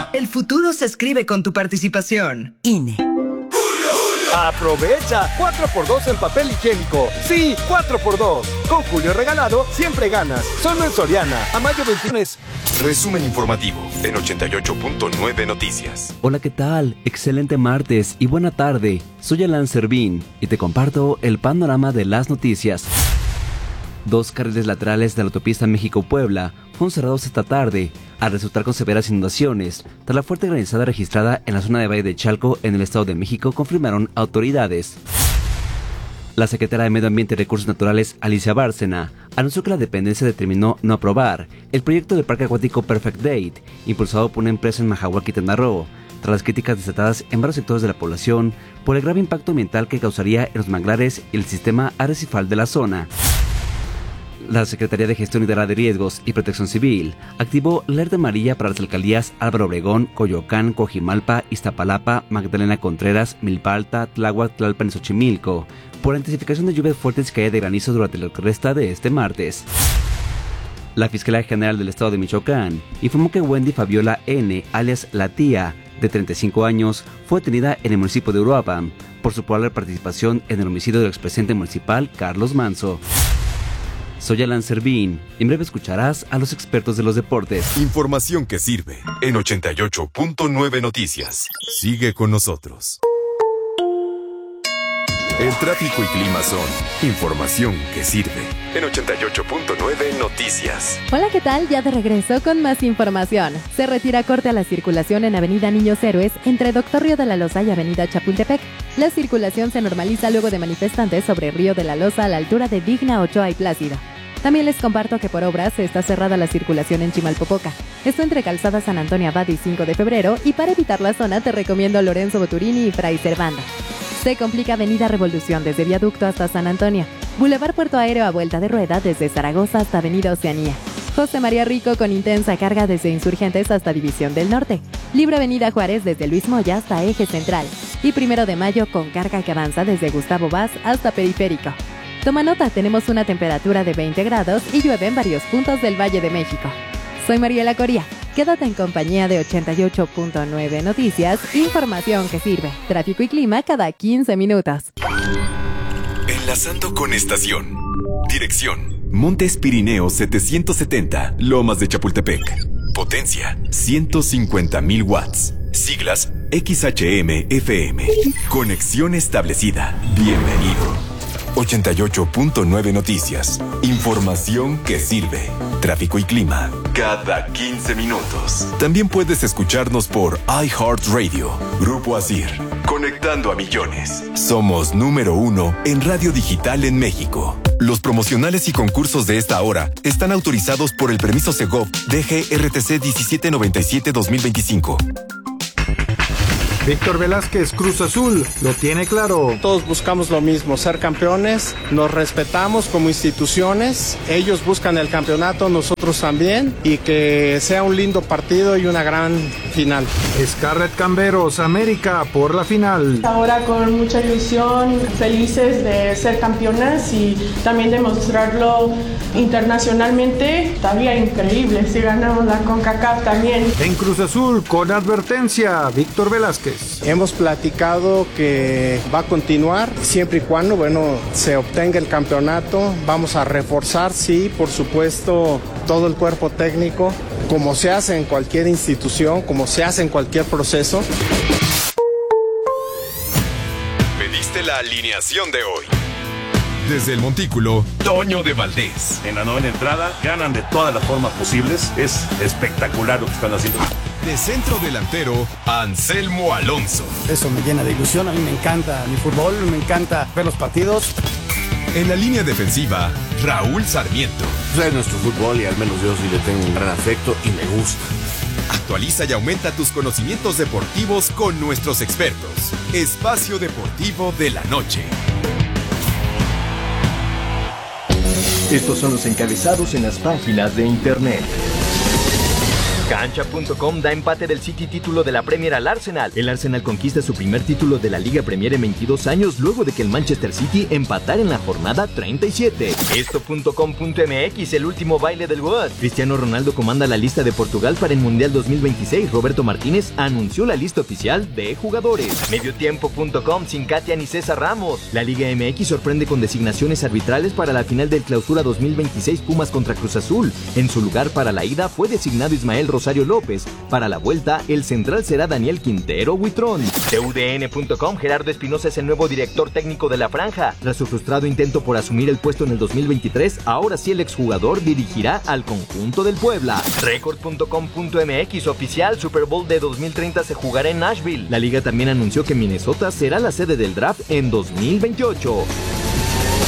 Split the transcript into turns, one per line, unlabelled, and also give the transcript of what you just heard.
El futuro se escribe con tu participación.
INE.
¡Aprovecha! 4x2 en papel higiénico. Sí, 4x2. Con Julio Regalado siempre ganas. Solo en Soriana. A mayo 21.
Resumen informativo en 88.9 Noticias.
Hola, ¿qué tal? Excelente martes y buena tarde. Soy Alan Servín y te comparto el panorama de las noticias. 2 carriles laterales de la autopista México-Puebla fueron cerrados esta tarde, al resultar con severas inundaciones, tras la fuerte granizada registrada en la zona de Valle de Chalco, en el Estado de México, confirmaron autoridades. La secretaria de Medio Ambiente y Recursos Naturales, Alicia Bárcena, anunció que la dependencia determinó no aprobar el proyecto del Parque Acuático Perfect Date, impulsado por una empresa en Majahual, Quintana Roo, tras las críticas desatadas en varios sectores de la población por el grave impacto ambiental que causaría en los manglares y el sistema arrecifal de la zona. La Secretaría de Gestión Integral de Riesgos y Protección Civil activó la alerta amarilla para las alcaldías Álvaro Obregón, Coyoacán, Coajimalpa, Iztapalapa, Magdalena Contreras, Milpa Alta, Tláhuac, Tlalpan y Xochimilco por intensificación de lluvias fuertes y caída de granizo durante la resta de este martes. La Fiscalía General del Estado de Michoacán informó que Wendy Fabiola N., alias La Tía, de 35 años, fue detenida en el municipio de Uruapan por su probable participación en el homicidio del expresidente municipal Carlos Manso. Soy Alan Servín. En breve escucharás a los expertos de los deportes.
Información que sirve en 88.9 Noticias. Sigue con nosotros. El tráfico y clima son información que sirve en 88.9 Noticias.
Hola, ¿qué tal? Ya de regreso con más información. Se retira corte a la circulación en Avenida Niños Héroes entre Doctor Río de la Loza y Avenida Chapultepec. La circulación se normaliza luego de manifestantes sobre Río de la Loza a la altura de Digna, Ochoa y Plácido. También les comparto que por obras está cerrada la circulación en Chimalpopoca. Esto entre Calzada San Antonio Abad y 5 de febrero, y para evitar la zona te recomiendo Lorenzo Boturini y Fray Servando. Se complica Avenida Revolución desde Viaducto hasta San Antonio, Boulevard Puerto Aéreo a vuelta de rueda desde Zaragoza hasta Avenida Oceanía, José María Rico con intensa carga desde Insurgentes hasta División del Norte, Libre Avenida Juárez desde Luis Moya hasta Eje Central, y 1 de Mayo con carga que avanza desde Gustavo Vaz hasta Periférico. Toma nota, tenemos una temperatura de 20 grados y llueve en varios puntos del Valle de México. Soy Mariela Coria. Quédate en compañía de 88.9 Noticias, información que sirve. Tráfico y clima cada 15 minutos.
Enlazando con estación. Dirección: Montes Pirineos 770, Lomas de Chapultepec. Potencia: 150,000 watts. Siglas: XHM-FM. Conexión establecida. Bienvenido. 88.9 Noticias. Información que sirve. Tráfico y clima cada 15 minutos. También puedes escucharnos por iHeartRadio. Grupo Asir. Conectando a millones. Somos número 1 en radio digital en México. Los promocionales y concursos de esta hora están autorizados por el permiso Segov DGRTC 1797-2025.
Víctor Velázquez, Cruz Azul, lo tiene claro.
Todos buscamos lo mismo, ser campeones, nos respetamos como instituciones, ellos buscan el campeonato, nosotros también, y que sea un lindo partido y una gran final.
Scarlett Camberos, América, por la final.
Ahora con mucha ilusión, felices de ser campeonas y también demostrarlo internacionalmente. Estaría increíble si ganamos la CONCACAF también.
En Cruz Azul, con advertencia, Víctor Velázquez.
Hemos platicado que va a continuar siempre y cuando, se obtenga el campeonato. Vamos a reforzar, sí, por supuesto, todo el cuerpo técnico, como se hace en cualquier institución, como se hace en cualquier proceso.
Pediste la alineación de hoy. Desde el Montículo, Toño de Valdés.
En la novena entrada, ganan de todas las formas posibles. Es espectacular lo que están haciendo.
De centro delantero, Anselmo Alonso.
Eso me llena de ilusión. A mí me encanta mi fútbol, me encanta ver los partidos.
En la línea defensiva, Raúl Sarmiento.
Es nuestro fútbol y al menos yo sí le tengo un gran afecto y me gusta.
Actualiza y aumenta tus conocimientos deportivos con nuestros expertos. Espacio Deportivo de la Noche.
Estos son los encabezados en las páginas de internet.
Cancha.com da empate del City título de la Premier al Arsenal. El Arsenal conquista su primer título de la Liga Premier en 22 años luego de que el Manchester City empatara en la jornada 37. Esto.com.mx, el último baile del God. Cristiano Ronaldo comanda la lista de Portugal para el Mundial 2026. Roberto Martínez anunció la lista oficial de jugadores. Mediotiempo.com, sin Katia ni César Ramos. La Liga MX sorprende con designaciones arbitrales para la final del Clausura 2026 Pumas contra Cruz Azul. En su lugar para la ida fue designado Ismael Rosario López. Para la vuelta, el central será Daniel Quintero Huitrón. TUDN.com, Gerardo Espinosa es el nuevo director técnico de la Franja. Tras su frustrado intento por asumir el puesto en el 2023, ahora sí el exjugador dirigirá al conjunto del Puebla. Record.com.mx, oficial, Super Bowl de 2030 se jugará en Nashville. La liga también anunció que Minnesota será la sede del draft en 2028.